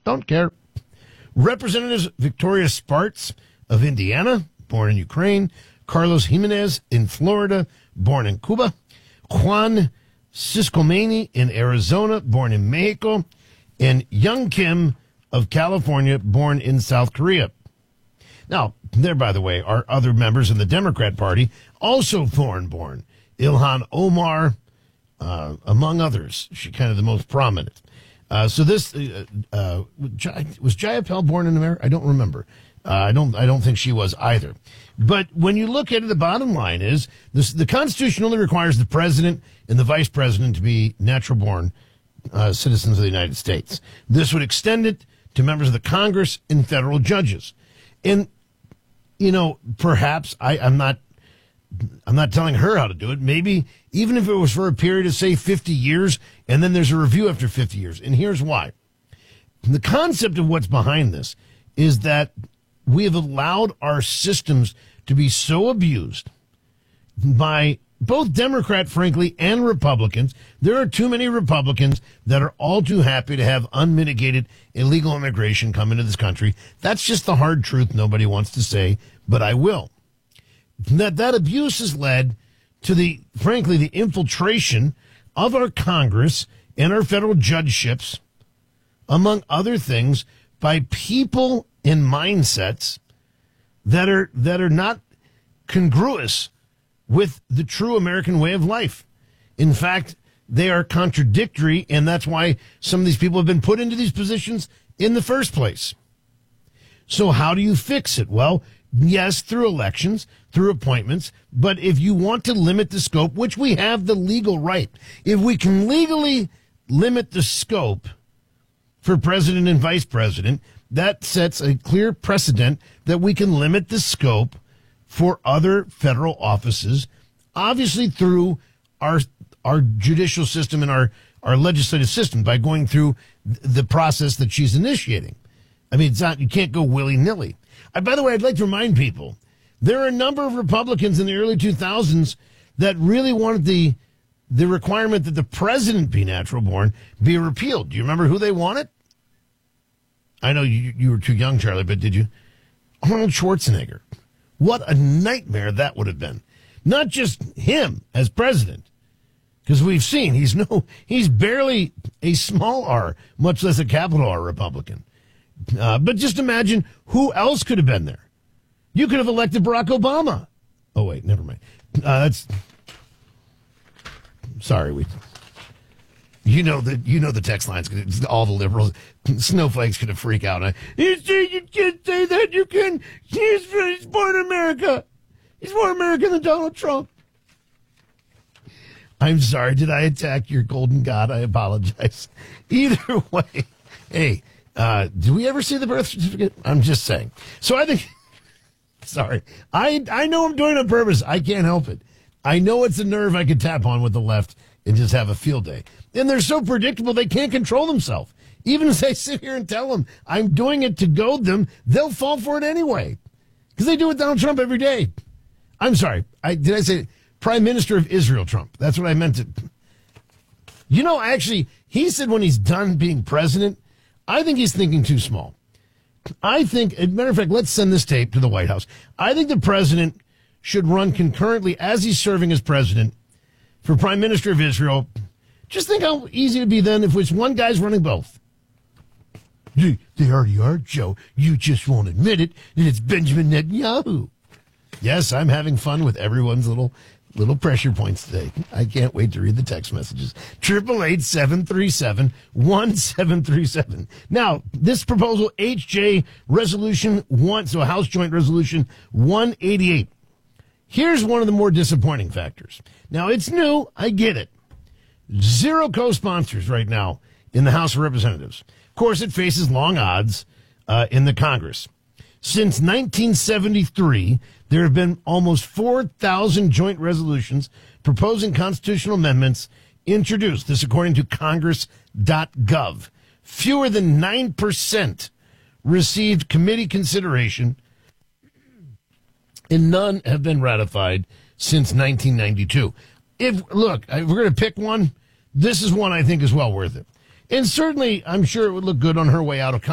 Don't care. Representatives Victoria Spartz of Indiana, born in Ukraine. Carlos Jimenez in Florida, born in Cuba. Juan Ciscomani in Arizona, born in Mexico. And Young Kim of California, born in South Korea. Now, there, by the way, are other members in the Democrat Party, also foreign-born. Ilhan Omar, among others. She's kind of the most prominent. So this was Jayapal born in America? I don't remember. I don't think she was either. But when you look at it, the bottom line is the Constitution only requires the president and the vice president to be natural-born citizens of the United States. This would extend it to members of the Congress and federal judges. And, you know, perhaps I'm not telling her how to do it. Maybe even if it was for a period of, say, 50 years, and then there's a review after 50 years. And here's why. The concept of what's behind this is that we have allowed our systems to be so abused by both Democrat, frankly, and Republicans. There are too many Republicans that are all too happy to have unmitigated illegal immigration come into this country. That's just the hard truth nobody wants to say, but I will. That abuse has led to the infiltration of our Congress and our federal judgeships, among other things, by people in mindsets that are not congruous with the true American way of life. In fact, they are contradictory, and that's why some of these people have been put into these positions in the first place. So how do you fix it? Well, yes, through elections, through appointments, but if you want to limit the scope, which we have the legal right, if we can legally limit the scope for president and vice president, that sets a clear precedent that we can limit the scope for other federal offices, obviously through our judicial system and our legislative system by going through the process that she's initiating. I mean, you can't go willy-nilly. By the way, I'd like to remind people, there are a number of Republicans in the early 2000s that really wanted the requirement that the president be natural-born be repealed. Do you remember who they wanted? I know you were too young, Charlie, but did you? Arnold Schwarzenegger. What a nightmare that would have been. Not just him as president, because we've seen he's barely a small R, much less a capital R Republican. But just imagine who else could have been there. You could have elected Barack Obama. Oh, wait, never mind. Sorry, you know the text lines. All the liberals, snowflakes, going to freak out. You can't say that. You can. He's born in America. He's more American than Donald Trump. I'm sorry. Did I attack your golden god? I apologize. Either way, hey, do we ever see the birth certificate? I'm just saying. So I think. Sorry, I know I'm doing it on purpose. I can't help it. I know it's a nerve I could tap on with the left and just have a field day. And they're so predictable, they can't control themselves. Even as I sit here and tell them I'm doing it to goad them, they'll fall for it anyway. Because they do it with Donald Trump every day. I'm sorry. Did I say Prime Minister of Israel Trump? That's what I meant to. You know, actually, he said when he's done being president, I think he's thinking too small. I think, as a matter of fact, let's send this tape to the White House. I think the president should run concurrently as he's serving as president for Prime Minister of Israel. Just think how easy it would be then if it's one guy's running both. They already are, Joe. You just won't admit it, and it's Benjamin Netanyahu. Yes, I'm having fun with everyone's little pressure points today. I can't wait to read the text messages. 888-737-1737. Now, this proposal, HJ Resolution 1, so House Joint Resolution 188. Here's one of the more disappointing factors. Now, it's new. I get it. 0 co-sponsors right now in the House of Representatives. Of course, it faces long odds in the Congress. Since 1973, there have been almost 4,000 joint resolutions proposing constitutional amendments introduced. This according to Congress.gov. Fewer than 9% received committee consideration, and none have been ratified since 1992. If we're going to pick one, this is one I think is well worth it. And certainly, I'm sure it would look good on her way out of Congress.